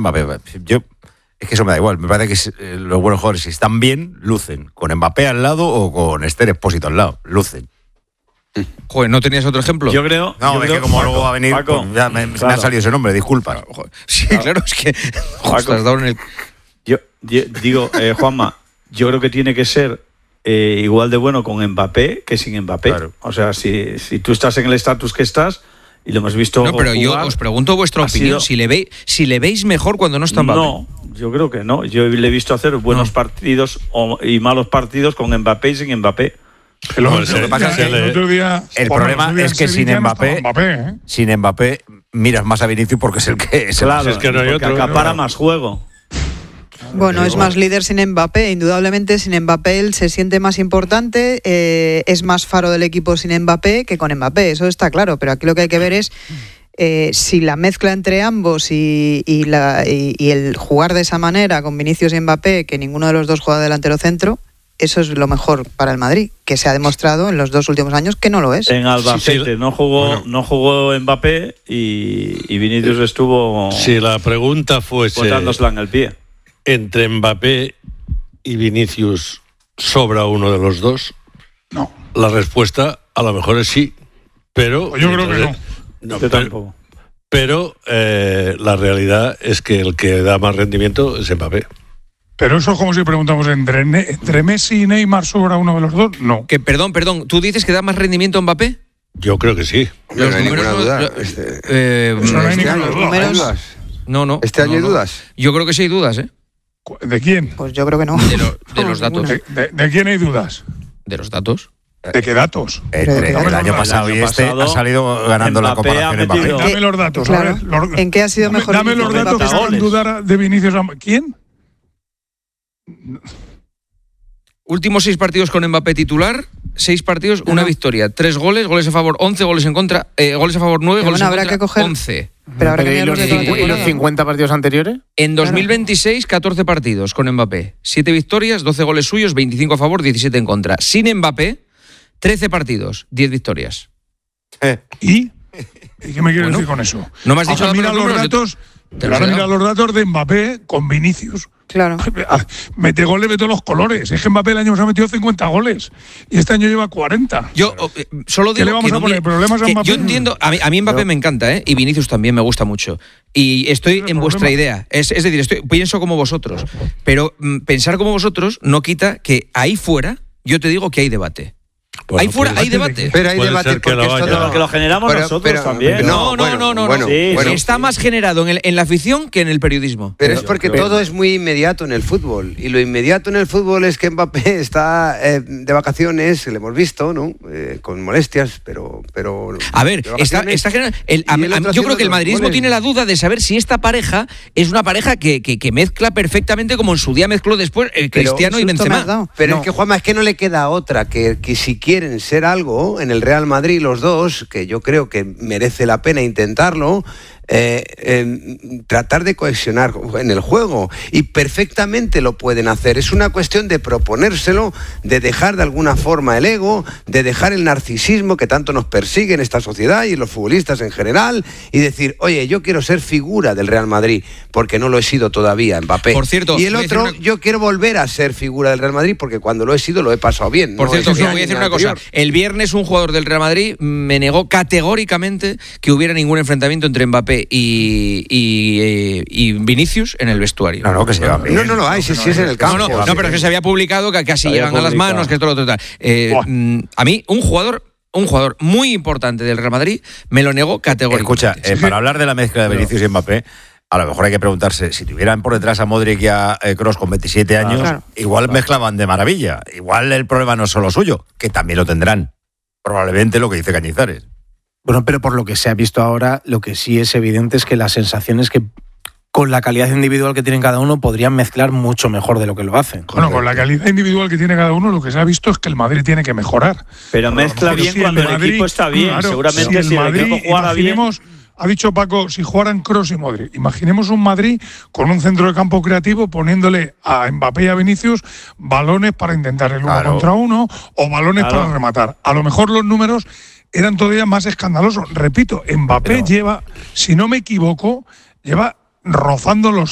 Mbappé. Es que eso me da igual. Me parece que los buenos jugadores, si están bien, lucen. Con Mbappé al lado o con Esther Expósito al lado. Lucen. Joder, ¿no tenías otro ejemplo? Yo creo que como luego va a venir, Paco, pues ya me ha salido ese nombre, disculpa. Sí, claro, es que Paco, has dado en el... Yo digo, Juanma, yo creo que tiene que ser igual de bueno con Mbappé que sin Mbappé. Claro. O sea, si tú estás en el estatus que estás, y lo hemos visto. No, pero jugar, yo os pregunto vuestra opinión. Si le veis mejor cuando no está Mbappé. No, yo creo que no. Yo le he visto hacer buenos partidos y malos partidos con Mbappé y sin Mbappé. Lo que pasa es que el problema es que sin Mbappé, sin Mbappé miras más a Vinicius porque es el que es. Claro, es que no hay porque otro, acapara más juego. Bueno, es más líder sin Mbappé, indudablemente sin Mbappé él se siente más importante, es más faro del equipo sin Mbappé que con Mbappé, eso está claro, pero aquí lo que hay que ver es si la mezcla entre ambos y el jugar de esa manera con Vinicius y Mbappé, que ninguno de los dos juega delantero centro, eso es lo mejor para el Madrid, que se ha demostrado en los 2 últimos años que no lo es. En Albacete no jugó Mbappé y Vinicius estuvo. Si la pregunta fuese botándosela en el pie. Entre Mbappé y Vinicius, ¿sobra uno de los dos? No. La respuesta a lo mejor es sí, pero Pues yo creo que no. Yo tampoco. Pero la realidad es que el que da más rendimiento es Mbappé. Pero eso es como si preguntamos entre Messi y Neymar sobra uno de los dos. No. Que perdón, ¿tú dices que da más rendimiento Mbappé? Yo creo que sí. No hay ninguna duda. No hay ninguna duda. No. ¿Este año hay dudas? Yo creo que sí hay dudas, ¿eh? ¿De quién? Pues yo creo que no. De los datos. ¿De quién hay dudas? ¿De los datos? ¿De qué datos? El año pasado y este ha salido ganando la comparación Mbappé. Dame los datos. Claro. A ver, ¿En qué ha sido mejor? Dame los datos que hagan dudar de Vinicius. ¿Quién? Últimos 6 partidos con Mbappé titular, 6 partidos, una victoria, 3 goles a favor, 11 goles en contra, goles a favor 9, Pero goles bueno, en habrá contra, que coger 11. Pero habrá que mirar los de toda la ¿Y los temporada. 50 partidos anteriores? En 2026, 14 partidos con Mbappé, 7 victorias, 12 goles suyos, 25 a favor, 17 en contra. Sin Mbappé, 13 partidos, 10 victorias. ¿Y qué me quieres decir con eso? No me has dicho Ahora mira dame los los números, datos. Ahora mira los datos de Mbappé con Vinicius. Claro. Mete goles de todos los colores. Es que Mbappé el año pasado metió 50 goles y este año lleva 40. Yo solo digo ¿Qué le vamos que a poner? ¿Problemas a que Mbappé? yo entiendo, a mí Mbappé me encanta, ¿eh? Y Vinicius también me gusta mucho. Y estoy en vuestra idea. Es decir, pienso como vosotros. Pero pensar como vosotros no quita que ahí fuera, yo te digo que hay debate. Bueno, ahí fuera hay debate. Pero hay debate porque Porque lo generamos nosotros también. No. Sí, Está más generado en la afición que en el periodismo. Pero es porque todo es muy inmediato en el fútbol. Y lo inmediato en el fútbol es que Mbappé está de vacaciones, lo hemos visto, ¿no? Con molestias, pero a ver, está generado. Yo creo que el madridismo tiene la duda de saber si esta pareja es una pareja que mezcla perfectamente como en su día mezcló después Cristiano y Benzema. Pero es que, Juanma, es que no le queda otra que si quieren ser algo en el Real Madrid los dos, que yo creo que merece la pena intentarlo, tratar de cohesionar en el juego, y perfectamente lo pueden hacer. Es una cuestión de proponérselo, de dejar de alguna forma el ego, de dejar el narcisismo que tanto nos persigue en esta sociedad y en los futbolistas en general, y decir, oye, yo quiero ser figura del Real Madrid porque no lo he sido todavía, Mbappé. Por cierto, y el otro, yo quiero volver a ser figura del Real Madrid porque cuando lo he sido lo he pasado bien. Por cierto, que voy a decir una cosa. El viernes un jugador del Real Madrid me negó categóricamente que hubiera ningún enfrentamiento entre Mbappé y Vinicius en el vestuario. No, que se va bien. No, hay, si es en el campo. No, pero es que se había publicado que casi llegan a las manos, que esto lo otro tal. A mí, un jugador muy importante del Real Madrid me lo negó categóricamente. Escucha, para hablar de la mezcla de Vinicius y Mbappé, a lo mejor hay que preguntarse, si tuvieran por detrás a Modric y a Kroos con 27 años, igual mezclaban de maravilla. Igual el problema no es solo suyo, que también lo tendrán. Probablemente lo que dice Cañizares. Bueno, pero por lo que se ha visto ahora, lo que sí es evidente es que la sensación es que con la calidad individual que tienen cada uno podrían mezclar mucho mejor de lo que lo hacen. Bueno, con la calidad individual que tiene cada uno, lo que se ha visto es que el Madrid tiene que mejorar. Pero mezcla bien cuando el equipo está bien. Claro, seguramente si el equipo jugara bien. Ha dicho Paco, si jugaran Kroos y Modric, imaginemos un Madrid con un centro de campo creativo poniéndole a Mbappé y a Vinicius balones para intentar el uno contra uno o balones para rematar. A lo mejor los números eran todavía más escandalosos. Repito, Mbappé lleva, si no me equivoco, lleva rozando los